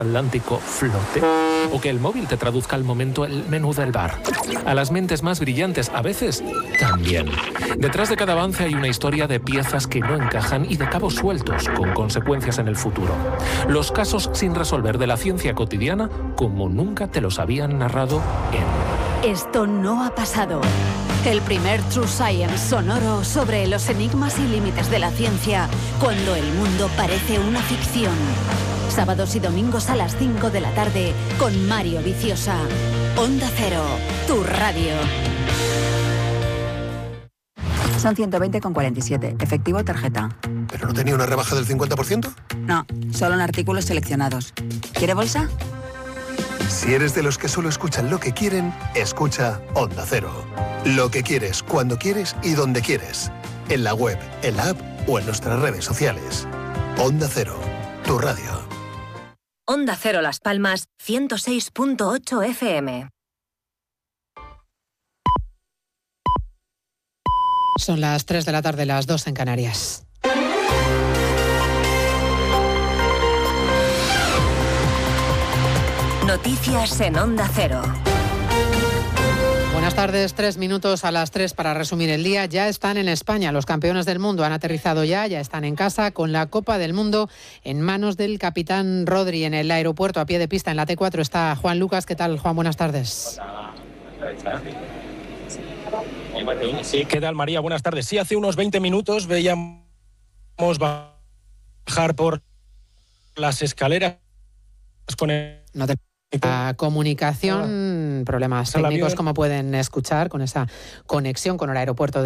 Atlántico flote, o que el móvil te traduzca al momento el menú del bar. A las mentes más brillantes, a veces, también. Detrás de cada avance hay una historia de piezas que no encajan y de cabos sueltos, con consecuencias en el futuro. Los casos sin resolver de la ciencia cotidiana, como nunca te los habían narrado en... Esto no ha pasado. El primer True Science sonoro sobre los enigmas y límites de la ciencia, cuando el mundo parece una ficción. Sábados y domingos a las 5 de la tarde con Mario Viciosa. Onda Cero, tu radio. Son 120,47. Efectivo tarjeta. ¿Pero no tenía una rebaja del 50%? No, solo en artículos seleccionados. ¿Quiere bolsa? Si eres de los que solo escuchan lo que quieren, escucha Onda Cero. Lo que quieres, cuando quieres y donde quieres. En la web, en la app o en nuestras redes sociales. Onda Cero, tu radio. Onda Cero Las Palmas, 106.8 FM. Son las 3 de la tarde, las 2 en Canarias. Noticias en Onda Cero. Buenas tardes, 3 minutos a las 3 para resumir el día. Ya están en España, los campeones del mundo han aterrizado ya están en casa con la Copa del Mundo en manos del capitán Rodri. En el aeropuerto, a pie de pista, en la T4, está Juan Lucas. ¿Qué tal, Juan? Buenas tardes. Sí, ¿qué tal, María? Buenas tardes. Sí, hace unos 20 minutos veíamos bajar por las escaleras con el... La comunicación, problemas técnicos, como pueden escuchar, con esa conexión con el aeropuerto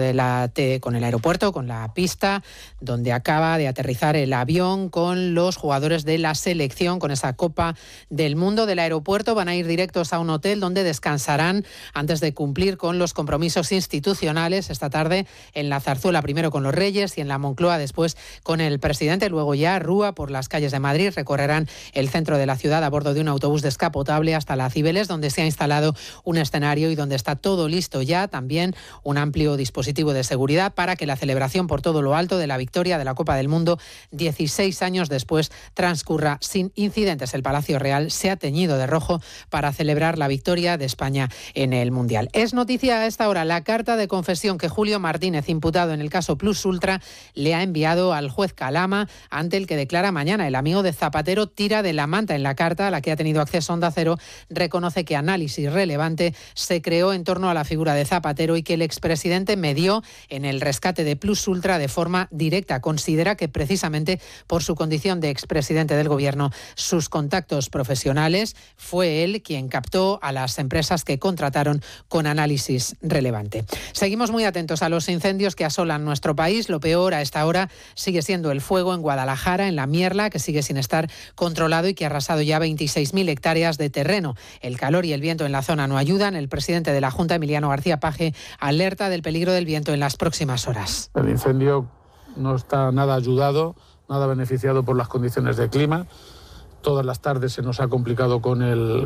con la pista donde acaba de aterrizar el avión con los jugadores de la selección, con esa Copa del Mundo. Del aeropuerto van a ir directos a un hotel donde descansarán antes de cumplir con los compromisos institucionales esta tarde en la Zarzuela, primero con los Reyes y en la Moncloa después con el presidente. Luego ya rúa por las calles de Madrid, recorrerán el centro de la ciudad a bordo de un autobús descapotable hasta la Cibeles, donde se ha instalado un escenario y donde está todo listo ya, también un amplio dispositivo de seguridad para que la celebración por todo lo alto de la victoria de la Copa del Mundo 16 años después transcurra sin incidentes. El Palacio Real se ha teñido de rojo para celebrar la victoria de España en el Mundial. Es noticia a esta hora la carta de confesión que Julio Martínez, imputado en el caso Plus Ultra, le ha enviado al juez Calama, ante el que declara mañana. El amigo de Zapatero tira de la manta. En la carta a la que ha tenido acceso Onda Cero, reconoce que análisis relevante se creó en torno a la figura de Zapatero y que el expresidente medió en el rescate de Plus Ultra de forma directa. Considera que precisamente por su condición de expresidente del gobierno, sus contactos profesionales, fue él quien captó a las empresas que contrataron con análisis relevante. Seguimos muy atentos a los incendios que asolan nuestro país. Lo peor a esta hora sigue siendo el fuego en Guadalajara, en la Mierla, que sigue sin estar controlado y que ha arrasado ya 26.000 hectáreas de terreno. El calor y el viento en la zona no ayudan. El presidente de la Junta, Emiliano García Paje, alerta del peligro del viento en las próximas horas. El incendio no está nada ayudado, nada beneficiado por las condiciones de clima. Todas las tardes se nos ha complicado con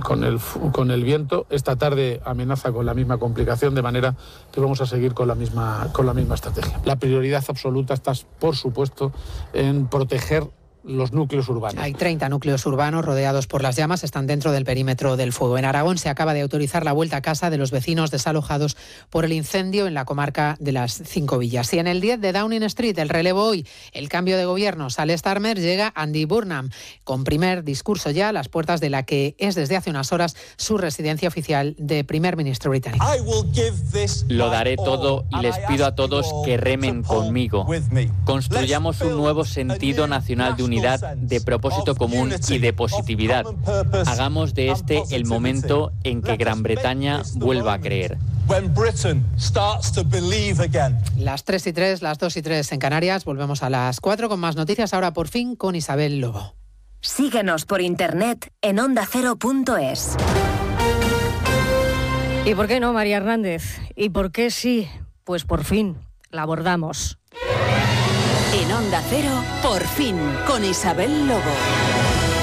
el viento. Esta tarde amenaza con la misma complicación, de manera que vamos a seguir con la misma estrategia. La prioridad absoluta está, por supuesto, en proteger los núcleos urbanos. Hay 30 núcleos urbanos rodeados por las llamas, están dentro del perímetro del fuego. En Aragón se acaba de autorizar la vuelta a casa de los vecinos desalojados por el incendio en la comarca de las 5 Villas. Y en el 10 de Downing Street, el relevo hoy, el cambio de gobierno. Sale Starmer, llega Andy Burnham, con primer discurso ya a las puertas de la que es desde hace unas horas su residencia oficial de primer ministro británico. Lo daré todo y les pido a todos que remen conmigo. Construyamos un nuevo sentido nacional de unidad, de propósito común y de positividad. Hagamos de este el momento en que Gran Bretaña vuelva a creer. Las 3:03, las 2:03 en Canarias. Volvemos a las 4 con más noticias. Ahora por fin con Isabel Lobo. Síguenos por internet en ondacero.es. ¿Y por qué no, María Hernández? ¿Y por qué sí? Pues por fin la abordamos. En Onda Cero, por fin, con Isabel Lobo.